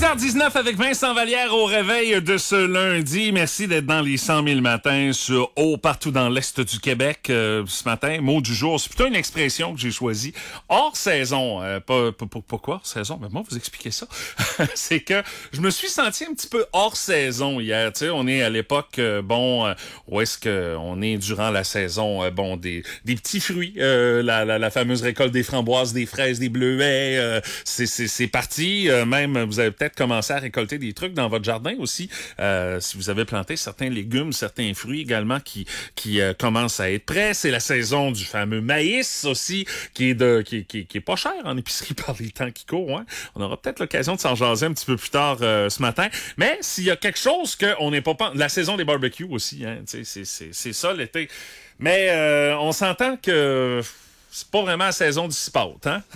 8h19 avec Vincent Vallière au réveil de ce lundi. Merci d'être dans les 100 000 matins sur partout dans l'Est du Québec ce matin. Mot du jour, c'est plutôt une expression que j'ai choisie. Hors saison. Pourquoi hors saison? Ben moi, vous expliquez ça. C'est que je me suis senti un petit peu hors saison hier. Tu sais, on est à l'époque, où est-ce que on est durant la saison, des petits fruits. La fameuse récolte des framboises, des fraises, des bleuets. C'est parti. Même, vous avez peut-être commencé à récolter des trucs dans votre jardin aussi. Si vous avez planté certains légumes, certains fruits également qui commencent à être prêts. C'est la saison du fameux maïs aussi, qui est pas cher en épicerie par les temps qui courent. Hein? On aura peut-être l'occasion de s'en jaser un petit peu plus tard ce matin. Mais s'il y a quelque chose qu'on n'est pas... La saison des barbecues aussi, hein? C'est ça l'été. Mais on s'entend que... c'est pas vraiment la saison du cipote, hein?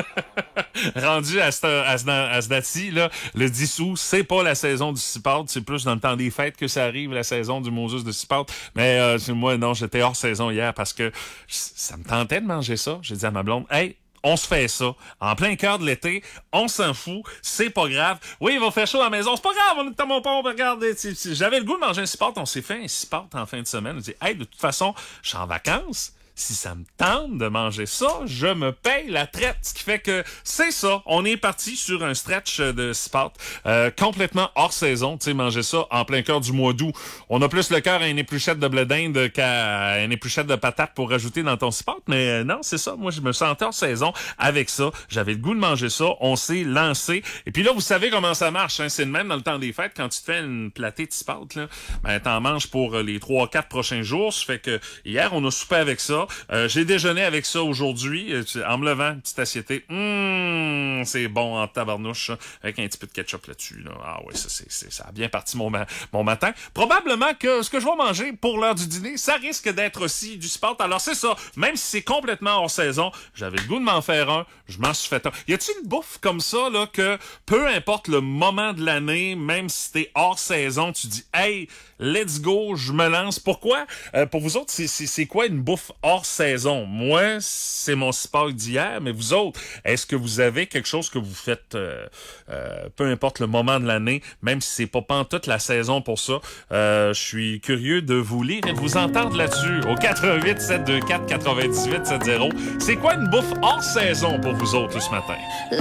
Rendu à ce date-ci, là, le 10 août, c'est pas la saison du cipote, c'est plus dans le temps des fêtes que ça arrive, la saison du Moses de cipote. Mais moi, non, j'étais hors saison hier parce que ça me tentait de manger ça. J'ai dit à ma blonde, hey, on se fait ça. En plein cœur de l'été, on s'en fout, c'est pas grave. Oui, il va faire chaud à la maison, c'est pas grave, on est à mon pont, regarde. J'avais le goût de manger un cipote, on s'est fait un cipote en fin de semaine. On dit, hey, de toute façon, je suis en vacances. Si ça me tente de manger ça, je me paye la traite. Ce qui fait que c'est ça. On est parti sur un stretch de cipote complètement hors saison. Tu sais, manger ça en plein cœur du mois d'août. On a plus le cœur à une épluchette de blé d'Inde qu'à une épluchette de patate pour rajouter dans ton cipote. Mais non, c'est ça. Moi, je me sentais hors saison avec ça. J'avais le goût de manger ça. On s'est lancé. Et puis là, vous savez comment ça marche. Hein? C'est le même dans le temps des fêtes. Quand tu te fais une platée de cipote, là, ben, t'en manges pour les 3-4 prochains jours. Ça fait que hier, on a soupé avec ça. J'ai déjeuné avec ça aujourd'hui, en me levant, une petite assiété. C'est bon en tabarnouche, ça, avec un petit peu de ketchup là-dessus. Là. Ah oui, ça a bien parti mon matin. Probablement que ce que je vais manger pour l'heure du dîner, ça risque d'être aussi du cipote. Alors c'est ça, même si c'est complètement hors saison, j'avais le goût de m'en faire un, je m'en suis fait un. Y a-t-il une bouffe comme ça, là, que peu importe le moment de l'année, même si t'es hors saison, tu dis, hey, let's go, je me lance. Pourquoi? Pour vous autres, c'est quoi une bouffe hors saison? Moi, c'est mon cipote d'hier, mais vous autres, est-ce que vous avez quelque chose que vous faites, peu importe le moment de l'année, même si c'est pas pantoute la saison pour ça? Je suis curieux de vous lire et de vous entendre là-dessus au 88 724 98 70. C'est quoi une bouffe hors saison pour vous autres ce matin?